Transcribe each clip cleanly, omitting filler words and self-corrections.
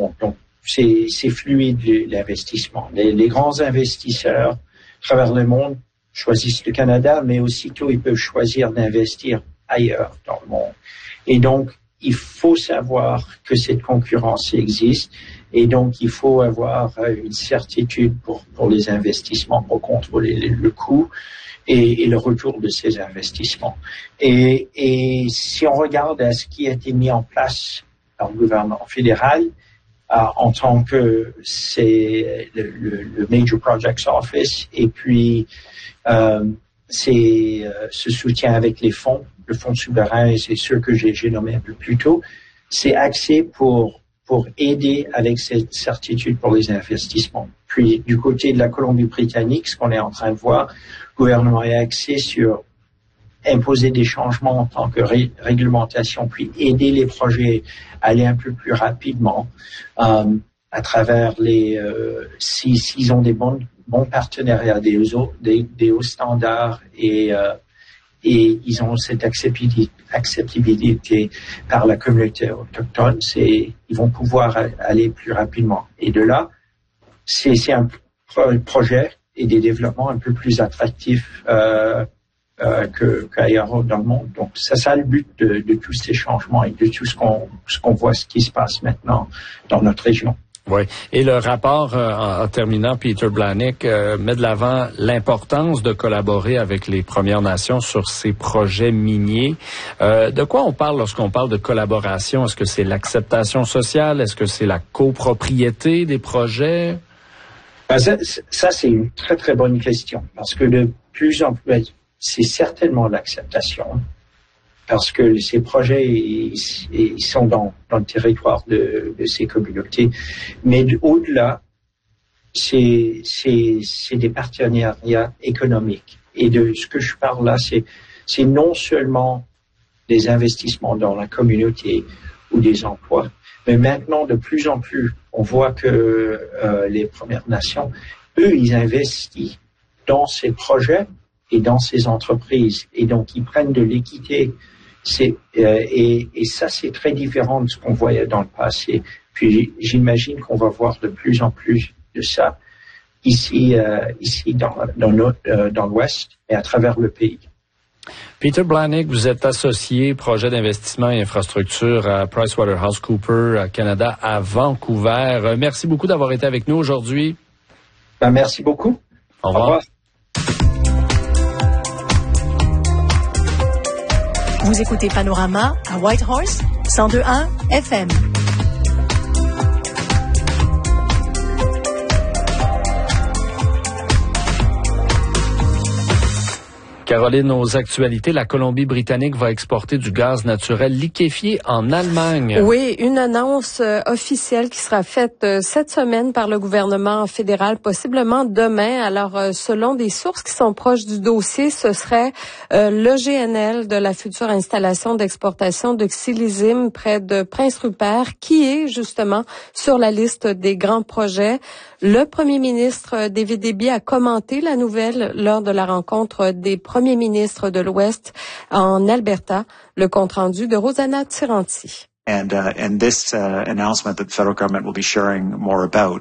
monde. Donc, c'est fluide l'investissement. Les grands investisseurs à travers le monde choisissent le Canada, mais aussitôt ils peuvent choisir d'investir ailleurs dans le monde. Et donc, il faut savoir que cette concurrence existe, et donc il faut avoir une certitude pour les investissements, pour contrôler le coût et le retour de ces investissements. Et si on regarde à ce qui a été mis en place par le gouvernement fédéral, en tant que c'est le Major Projects Office, et puis c'est ce soutien avec les fonds, le fonds souverain, et c'est ceux que j'ai nommé un peu plus tôt, c'est axé pour aider avec cette certitude pour les investissements. Puis du côté de la Colombie-Britannique, ce qu'on est en train de voir, le gouvernement est axé sur imposer des changements en tant que réglementation, puis aider les projets à aller un peu plus rapidement à travers s'ils ont des bons partenariats, des hauts standards et ils ont cette acceptabilité par la communauté autochtone, ils vont pouvoir aller plus rapidement. Et de là, c'est un projet et des développements un peu plus attractifs qu'ailleurs dans le monde. Donc, c'est ça le but de tous ces changements et de tout ce qu'on voit, ce qui se passe maintenant dans notre région. Oui. Et le rapport, en terminant, Peter Blahnik, met de l'avant l'importance de collaborer avec les Premières Nations sur ces projets miniers. De quoi on parle lorsqu'on parle de collaboration? Est-ce que c'est l'acceptation sociale? Est-ce que c'est la copropriété des projets? Ça, c'est une très, très bonne question. Parce que de plus en plus, c'est certainement l'acceptation. Parce que ces projets, ils sont dans le territoire de ces communautés. Mais au-delà, c'est des partenariats économiques. Et de ce que je parle là, c'est non seulement des investissements dans la communauté ou des emplois, mais maintenant, de plus en plus, on voit que les Premières Nations, eux, ils investissent dans ces projets et dans ces entreprises. Et donc, ils prennent de l'équité. Et ça, c'est très différent de ce qu'on voyait dans le passé. Puis j'imagine qu'on va voir de plus en plus de ça ici dans l'Ouest et à travers le pays. Peter Blahnik, vous êtes associé projet d'investissement et infrastructure à PricewaterhouseCoopers Canada à Vancouver. Merci beaucoup d'avoir été avec nous aujourd'hui. Merci beaucoup. Au revoir. Vous écoutez Panorama à Whitehorse, 102.1 FM. Caroline, aux actualités, la Colombie-Britannique va exporter du gaz naturel liquéfié en Allemagne. Oui, une annonce officielle qui sera faite cette semaine par le gouvernement fédéral, possiblement demain. Alors, selon des sources qui sont proches du dossier, ce serait le GNL de la future installation d'exportation de Xilizim près de Prince-Rupert, qui est justement sur la liste des grands projets. Le premier ministre David Eby a commenté la nouvelle lors de la rencontre des premiers ministres de l'Ouest en Alberta. Le compte-rendu de Rosanna Tiranti. And this announcement that the federal government will be sharing more about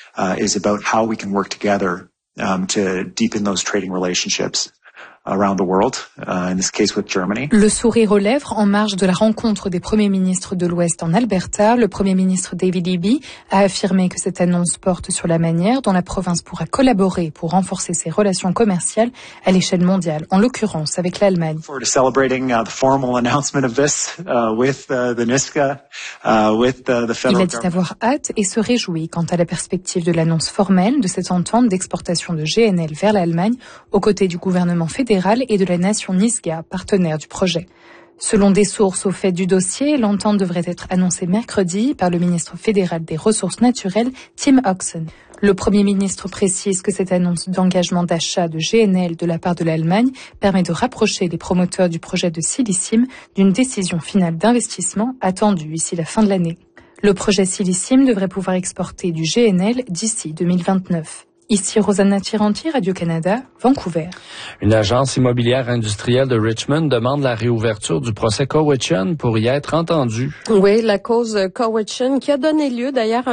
is about how we can work together to deepen those trading relationships around the world, in this case with Germany. Le sourire aux lèvres en marge de la rencontre des premiers ministres de l'Ouest en Alberta, le premier ministre David Eby a affirmé que cette annonce porte sur la manière dont la province pourra collaborer pour renforcer ses relations commerciales à l'échelle mondiale, en l'occurrence avec l'Allemagne. Forward to celebrating the formal announcement of this with the NISCA, with the federal Il a dit avoir hâte et se réjouit quant à la perspective de l'annonce formelle de cette entente d'exportation de GNL vers l'Allemagne aux côtés du gouvernement fédéral et de la nation Nisga'a, partenaire du projet. Selon des sources au fait du dossier, l'entente devrait être annoncée mercredi par le ministre fédéral des Ressources naturelles, Tim Oxen. Le Premier ministre précise que cette annonce d'engagement d'achat de GNL de la part de l'Allemagne permet de rapprocher les promoteurs du projet de Silicium d'une décision finale d'investissement attendue ici la fin de l'année. Le projet Silicium devrait pouvoir exporter du GNL d'ici 2029. Ici Rosanna Tiranti, Radio-Canada, Vancouver. Une agence immobilière industrielle de Richmond demande la réouverture du procès Cowichan pour y être entendue. Oui, la cause Cowichan qui a donné lieu d'ailleurs